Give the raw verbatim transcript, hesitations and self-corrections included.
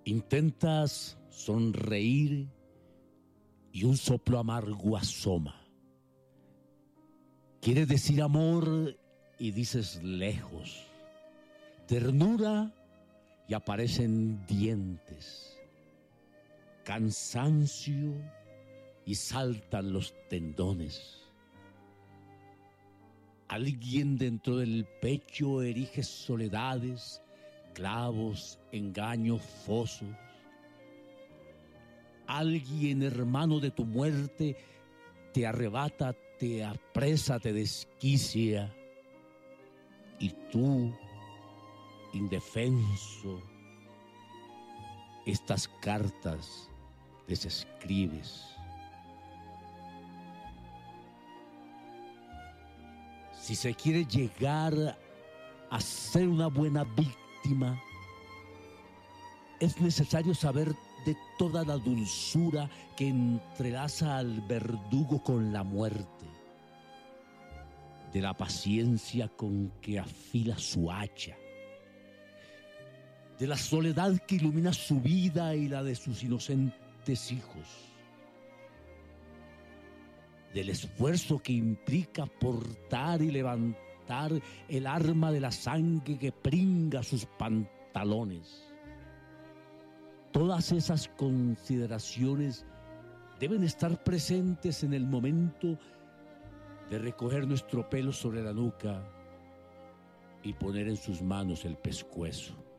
Intentas sonreír y un soplo amargo asoma. Quieres decir amor y dices lejos. Ternura y aparecen dientes. Cansancio y saltan los tendones. Alguien dentro del pecho erige soledades, clavos, engaños, fosos. Alguien, hermano de tu muerte, te arrebata, te apresa, te desquicia. Y tú, indefenso, estas cartas les escribes. Si se quiere llegar a ser una buena víctima, es necesario saber de toda la dulzura que entrelaza al verdugo con la muerte, de la paciencia con que afila su hacha, de la soledad que ilumina su vida y la de sus inocentes hijos, del esfuerzo que implica portar y levantar el arma de la sangre que pringa sus pantalones. Todas esas consideraciones deben estar presentes en el momento de recoger nuestro pelo sobre la nuca y poner en sus manos el pescuezo.